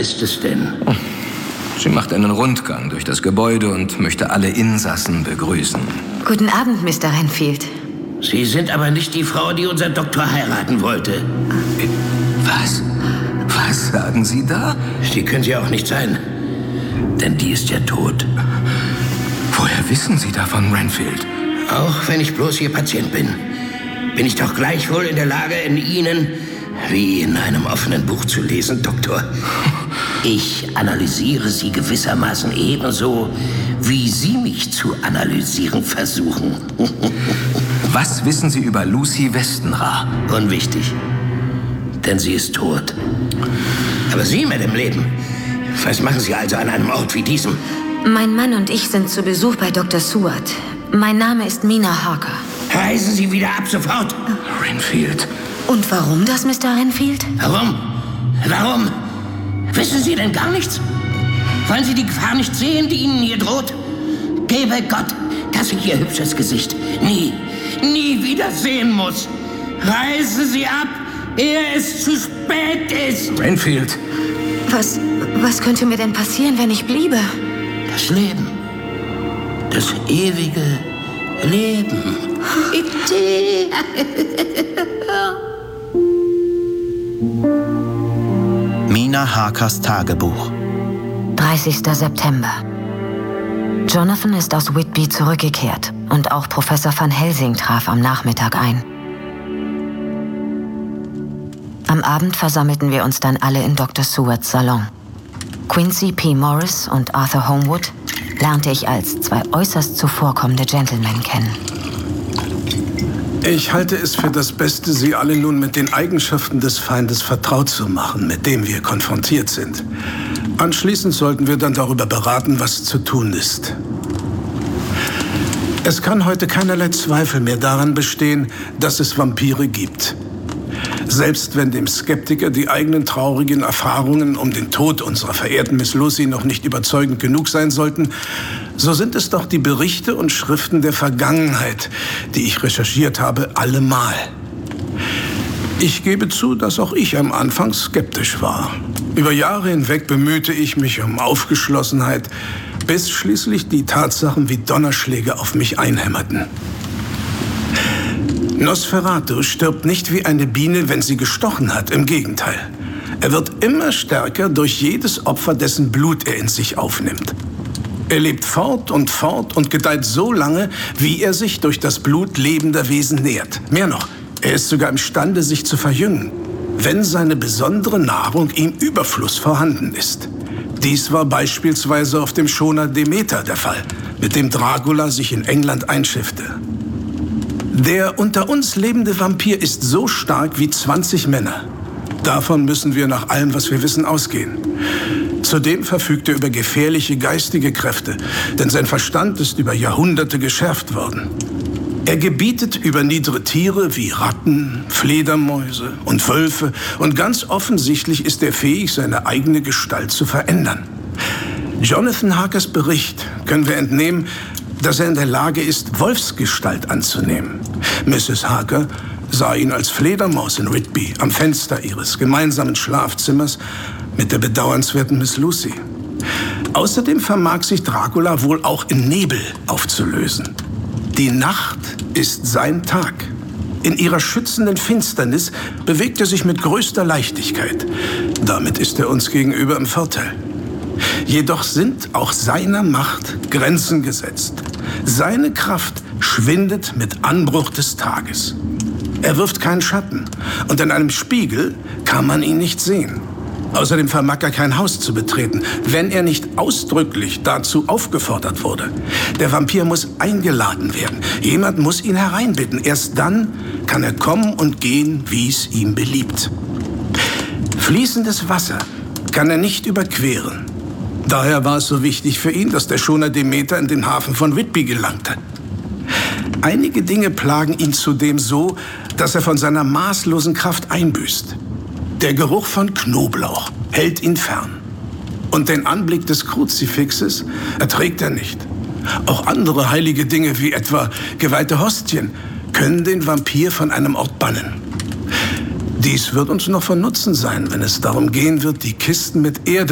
ist es denn? Sie macht einen Rundgang durch das Gebäude und möchte alle Insassen begrüßen. Guten Abend, Mr. Renfield. Sie sind aber nicht die Frau, die unser Doktor heiraten wollte. Was? Was sagen Sie da? Sie können sie auch nicht sein. Denn die ist ja tot. Woher wissen Sie davon, Renfield? Auch wenn ich bloß Ihr Patient bin, bin ich doch gleichwohl in der Lage, in Ihnen, wie in einem offenen Buch zu lesen, Doktor. Ich analysiere Sie gewissermaßen ebenso, wie Sie mich zu analysieren versuchen. Was wissen Sie über Lucy Westenra? Unwichtig, denn sie ist tot. Aber Sie mit dem Leben, was machen Sie also an einem Ort wie diesem? Mein Mann und ich sind zu Besuch bei Dr. Seward. Mein Name ist Mina Harker. Reisen Sie wieder ab, sofort! Renfield. Und warum das, Mr. Renfield? Warum? Warum? Wissen Sie denn gar nichts? Wollen Sie die Gefahr nicht sehen, die Ihnen hier droht? Gebe Gott, dass ich Ihr hübsches Gesicht nie wieder sehen muss. Reisen Sie ab, ehe es zu spät ist. Renfield. Was könnte mir denn passieren, wenn ich bliebe? Das Leben. Das ewige Leben. Mina Harkers Tagebuch. 30. September. Jonathan ist aus Whitby zurückgekehrt und auch Professor Van Helsing traf am Nachmittag ein. Am Abend versammelten wir uns dann alle in Dr. Sewards Salon. Quincy P. Morris und Arthur Homewood lernte ich als zwei äußerst zuvorkommende Gentlemen kennen. Ich halte es für das Beste, Sie alle nun mit den Eigenschaften des Feindes vertraut zu machen, mit dem wir konfrontiert sind. Anschließend sollten wir dann darüber beraten, was zu tun ist. Es kann heute keinerlei Zweifel mehr daran bestehen, dass es Vampire gibt. Selbst wenn dem Skeptiker die eigenen traurigen Erfahrungen um den Tod unserer verehrten Miss Lucy noch nicht überzeugend genug sein sollten, so sind es doch die Berichte und Schriften der Vergangenheit, die ich recherchiert habe, allemal. Ich gebe zu, dass auch ich am Anfang skeptisch war. Über Jahre hinweg bemühte ich mich um Aufgeschlossenheit, bis schließlich die Tatsachen wie Donnerschläge auf mich einhämmerten. Nosferatu stirbt nicht wie eine Biene, wenn sie gestochen hat. Im Gegenteil. Er wird immer stärker durch jedes Opfer, dessen Blut er in sich aufnimmt. Er lebt fort und gedeiht so lange, wie er sich durch das Blut lebender Wesen nährt. Mehr noch, er ist sogar imstande, sich zu verjüngen, wenn seine besondere Nahrung im Überfluss vorhanden ist. Dies war beispielsweise auf dem Schoner Demeter der Fall, mit dem Dracula sich in England einschiffte. Der unter uns lebende Vampir ist so stark wie 20 Männer. Davon müssen wir nach allem, was wir wissen, ausgehen. Zudem verfügt er über gefährliche geistige Kräfte, denn sein Verstand ist über Jahrhunderte geschärft worden. Er gebietet über niedere Tiere wie Ratten, Fledermäuse und Wölfe und ganz offensichtlich ist er fähig, seine eigene Gestalt zu verändern. Jonathan Harkers Bericht können wir entnehmen, dass er in der Lage ist, Wolfsgestalt anzunehmen. Mrs. Harker sah ihn als Fledermaus in Whitby am Fenster ihres gemeinsamen Schlafzimmers mit der bedauernswerten Miss Lucy. Außerdem vermag sich Dracula wohl auch in Nebel aufzulösen. Die Nacht ist sein Tag. In ihrer schützenden Finsternis bewegt er sich mit größter Leichtigkeit. Damit ist er uns gegenüber im Vorteil. Jedoch sind auch seiner Macht Grenzen gesetzt. Seine Kraft schwindet mit Anbruch des Tages. Er wirft keinen Schatten und in einem Spiegel kann man ihn nicht sehen. Außerdem vermag er kein Haus zu betreten, wenn er nicht ausdrücklich dazu aufgefordert wurde. Der Vampir muss eingeladen werden. Jemand muss ihn hereinbitten. Erst dann kann er kommen und gehen, wie es ihm beliebt. Fließendes Wasser kann er nicht überqueren. Daher war es so wichtig für ihn, dass der Schoner Demeter in den Hafen von Whitby gelangte. Einige Dinge plagen ihn zudem so, dass er von seiner maßlosen Kraft einbüßt. Der Geruch von Knoblauch hält ihn fern. Und den Anblick des Kruzifixes erträgt er nicht. Auch andere heilige Dinge, wie etwa geweihte Hostien, können den Vampir von einem Ort bannen. Dies wird uns noch von Nutzen sein, wenn es darum gehen wird, die Kisten mit Erde